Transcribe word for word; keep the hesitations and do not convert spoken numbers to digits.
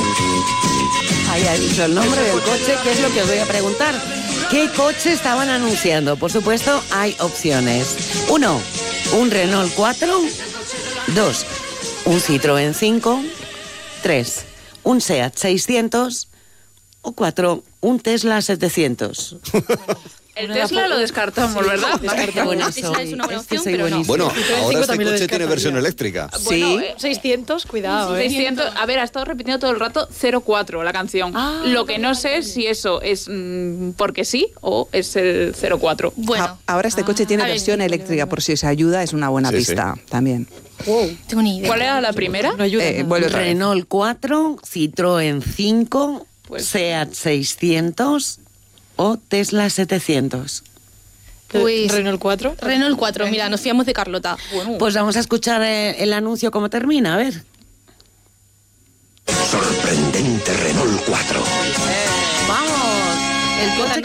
Ahí ha dicho el nombre del coche, que es lo que os voy a preguntar. ¿Qué coche estaban anunciando? Por supuesto, hay opciones. Uno, un Renault cuatro. Dos, un Citroën cinco. Tres, un Seat seiscientos. O cuatro, un Tesla setecientos. El Tesla lo descartamos, sí, ¿verdad? descartamos. Bueno, esa es una buena opción, pero no. Bueno, ahora este también lo coche tiene versión eléctrica. Bueno, Sí. eh, seiscientos, cuidado, ¿eh? seiscientos, a ver, ha estado repitiendo todo el rato cero cuatro la canción. Ah, Lo que no sé es si eso es mm, porque sí o es el cero cuatro. Bueno, A- ahora este coche tiene a ver, versión eléctrica, por si os ayuda, es una buena Sí, pista también. tengo ni idea. ¿Cuál era la primera? No ayuda. Eh, nada. vuelve otra vez. Renault cuatro, Citroën cinco, Pues- Seat seiscientos o Tesla setecientos. Pues Renault cuatro. Renault cuatro, mira, nos fiamos de Carlota. Bueno, Pues vamos a escuchar eh, el anuncio cómo termina, a ver. Sorprendente Renault cuatro. ¡Vamos! El coche